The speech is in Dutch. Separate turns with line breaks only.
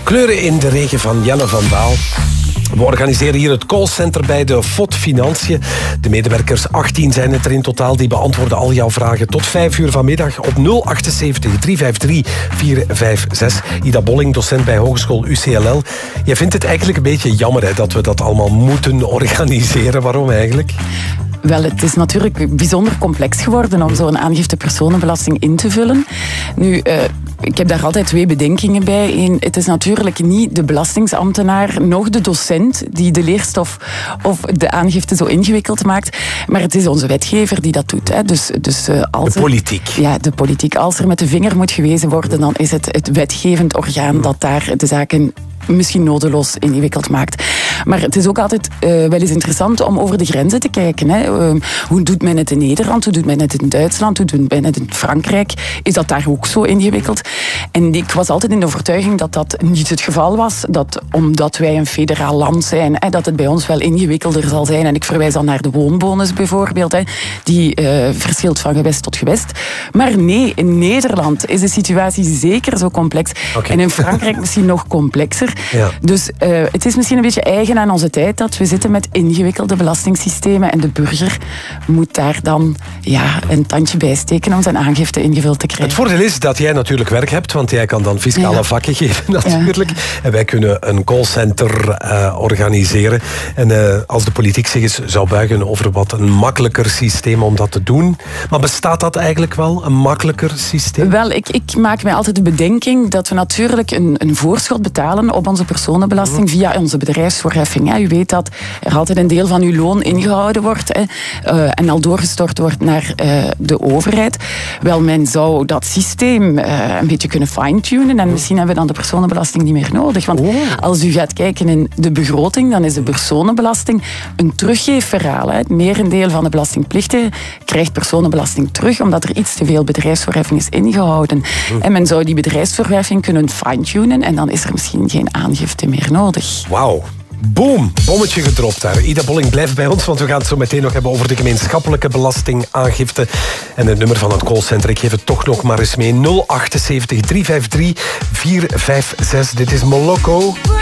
Kleuren in de regen van Jelle van Daal. We organiseren hier het callcenter bij de FOD Financiën. De medewerkers, 18 zijn het er in totaal, die beantwoorden al jouw vragen tot 5 uur vanmiddag op 078 353 456. Ida Bolling, docent bij Hogeschool UCLL. Jij vindt het eigenlijk een beetje jammer hè, dat we dat allemaal moeten organiseren. Waarom eigenlijk?
Wel, het is natuurlijk bijzonder complex geworden om zo'n aangifte personenbelasting in te vullen. Nu, ik heb daar altijd 2 bedenkingen bij. Eén, het is natuurlijk niet de belastingsambtenaar, nog de docent die de leerstof of de aangifte zo ingewikkeld maakt. Maar het is onze wetgever die dat doet. Hè. Als
de politiek.
Ja, de politiek. Als er met de vinger moet gewezen worden, dan is het wetgevend orgaan dat daar de zaken misschien nodeloos ingewikkeld maakt. Maar het is ook altijd wel eens interessant om over de grenzen te kijken. Hè. Hoe doet men het in Nederland? Hoe doet men het in Duitsland? Hoe doet men het in Frankrijk? Is dat daar ook zo ingewikkeld? En ik was altijd in de overtuiging dat dat niet het geval was. Dat omdat wij een federaal land zijn, dat het bij ons wel ingewikkelder zal zijn. En ik verwijs dan naar de woonbonus bijvoorbeeld. Die verschilt van gewest tot gewest. Maar nee, in Nederland is de situatie zeker zo complex.
Okay.
En in Frankrijk misschien nog complexer.
Ja.
Dus het is misschien een beetje eigen aan onze tijd dat we zitten met ingewikkelde belastingssystemen en de burger moet daar dan een tandje bij steken om zijn aangifte ingevuld te krijgen.
Het voordeel is dat jij natuurlijk werk hebt, want jij kan dan fiscale vakken geven natuurlijk. Ja. En wij kunnen een callcenter organiseren. En als de politiek zich eens zou buigen over wat een makkelijker systeem om dat te doen. Maar bestaat dat eigenlijk wel, een makkelijker systeem?
Wel, ik maak mij altijd de bedenking dat we natuurlijk een voorschot betalen op onze personenbelasting via onze bedrijfsvoorheffing. U weet dat er altijd een deel van uw loon ingehouden wordt en al doorgestort wordt naar de overheid. Wel, men zou dat systeem een beetje kunnen fine-tunen en misschien hebben we dan de personenbelasting niet meer nodig. Want als u gaat kijken in de begroting, dan is de personenbelasting een teruggeefverhaal. Het merendeel van de belastingplichtigen krijgt personenbelasting terug, omdat er iets te veel bedrijfsvoorheffing is ingehouden. En men zou die bedrijfsvoorheffing kunnen fine-tunen en dan is er misschien geen aangifte meer nodig.
Wauw. Boom, bommetje gedropt daar. Ida Bolling, blijf bij ons, want we gaan het zo meteen nog hebben over de gemeenschappelijke belastingaangifte. En het nummer van het callcenter, ik geef het toch nog maar eens mee. 078 353 456. Dit is Moloko.